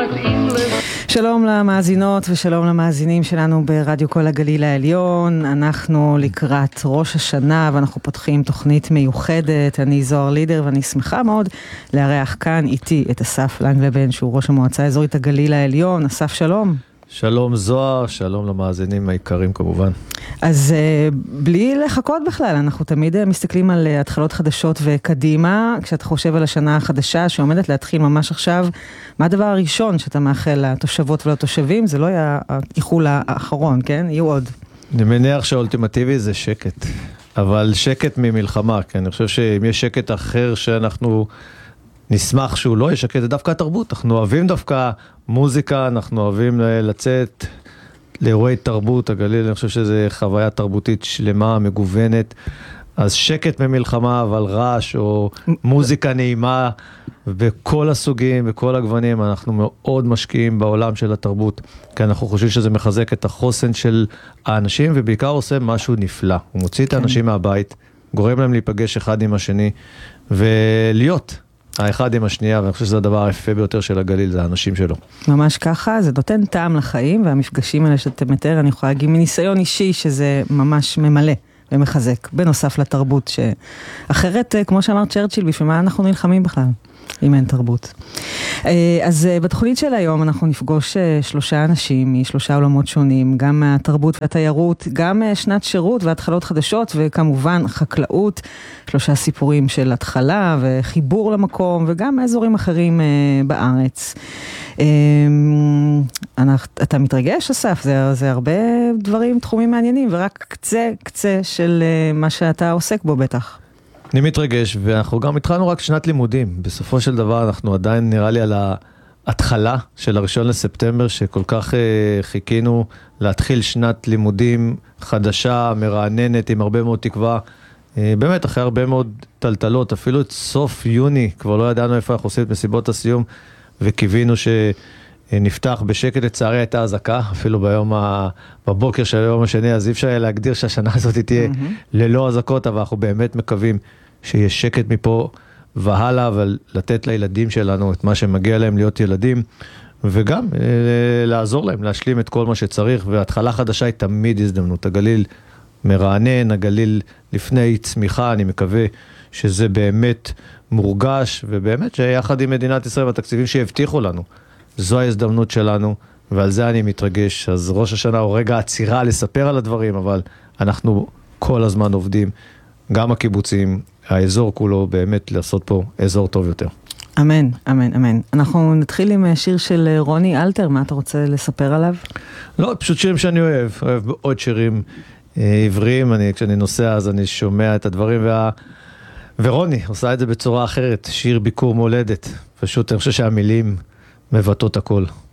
שלום למאזינות ושלום למאזינים שלנו ברדיו כל הגליל העליון. אנחנו לקראת ראש השנה ואנחנו פותחים תוכנית מיוחדת. אני זוהר לידר ואני שמחה מאוד לארח כאן איתי את אסף לנגלבן שהוא ראש המועצה האזורית הגליל העליון. אסף, שלום. שלום זוהר, שלום למאזינים העיקרים כמובן. אז בלי לחכות בכלל, אנחנו תמיד מסתכלים על התחלות חדשות וקדימה. כשאתה חושב על השנה החדשה שעומדת להתחיל ממש עכשיו, מה הדבר הראשון שאתה מאחל לתושבות ולתושבים? זה לא היה האיחול האחרון, כן? יהיו עוד. אני מניח שהאולטימטיבי זה שקט, אבל שקט ממלחמה, כי אני חושב שאם יש שקט אחר שאנחנו נשמח שהוא לא ישקט, זה דווקא התרבות. אנחנו אוהבים דווקא מוזיקה, אנחנו אוהבים לצאת לאירועי תרבות. הגליל, אני חושב שזו חוויה תרבותית שלמה, מגוונת. אז שקט ממלחמה, אבל רעש או מוזיקה נעימה, בכל הסוגים, בכל הגוונים, אנחנו מאוד משקיעים בעולם של התרבות, כי אנחנו חושבים שזה מחזק את החוסן של האנשים, ובעיקר עושה משהו נפלא. הוא מוציא את האנשים מהבית, גורם להם להיפגש אחד עם השני, ולהיות האחד עם השנייה, ואני חושב שזה הדבר היפה ביותר של הגליל, זה האנשים שלו. ממש ככה, זה נותן טעם לחיים, והמפגשים האלה שאתה מתאר, אני יכולה להגיד מניסיון אישי, שזה ממש ממלא ומחזק, בנוסף לתרבות, שאחרת, כמו שאמר צ'רצ'יל, בשביל מה אנחנו נלחמים בכלל, אם אין תרבות. אז בתוכנית של היום אנחנו נפגוש 3 אנשים מ3 עולמות שונים, גם מהתרבות והתיירות, גם שנת שירות והתחלות חדשות, וכמובן חקלאות, 3 סיפורים של התחלה וחיבור למקום, וגם מאזורים אחרים בארץ. אתה מתרגש, אסף? זה הרבה דברים, תחומים מעניינים, ורק קצה של מה שאתה עוסק בו בטח. אני מתרגש, ואנחנו גם התחלנו רק שנת לימודים. בסופו של דבר אנחנו עדיין נראה לי על ההתחלה של 1 לספטמבר, שכל כך חיכינו להתחיל שנת לימודים חדשה, מרעננת, עם הרבה מאוד תקווה. באמת, אחרי הרבה מאוד טלטלות, אפילו את סוף יוני, כבר לא ידענו איפה אנחנו עושים את מסיבות הסיום, וקיווינו שנפתח בשקט. לצערי הייתה הזעקה, אפילו בבוקר של היום השני, אז אי אפשר להגדיר שהשנה הזאת תהיה ללא הזעקות, אבל אנחנו באמת מקווים שיש שקט מפה והלאה, אבל לתת לילדים שלנו את מה שמגיע להם להיות ילדים, וגם לעזור להם להשלים את כל מה שצריך, והתחלה חדשה היא תמיד הזדמנות. הגליל מרענן, הגליל לפני צמיחה, אני מקווה שזה באמת מורגש, ובאמת שיחד עם מדינת ישראל והתקציבים שהבטיחו לנו, זו ההזדמנות שלנו, ועל זה אני מתרגש. אז ראש השנה הוא רגע עצירה לספר על הדברים, אבל אנחנו כל הזמן עובדים, גם הקיבוצים, האזור כולו, באמת לעשות פה אזור טוב יותר. אמן, אמן, אמן. אנחנו נתחיל עם שיר של רוני אלתר, מה אתה רוצה לספר עליו? לא, פשוט שירים שאני אוהב עוד שירים עבריים, כשאני נוסע אז אני שומע את הדברים, ורוני עושה את זה בצורה אחרת, שיר ביקור מולדת, פשוט אני חושב שהמילים מבטאות הכל.